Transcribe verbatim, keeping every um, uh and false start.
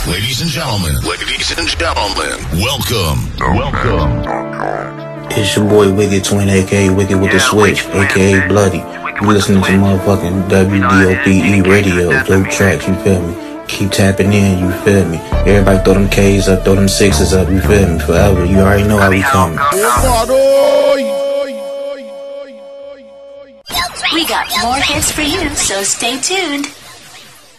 Ladies and gentlemen, ladies and gentlemen, welcome, welcome. It's your boy Wicked Twin, aka Wicked with the Switch, aka Bloody. You listening to motherfucking W D O P E radio, dope tracks, you feel me? Keep tapping in, you feel me? Everybody throw them K's up, throw them sixes up, you feel me? Forever, you already know how we coming. We got more hits for you, so stay tuned.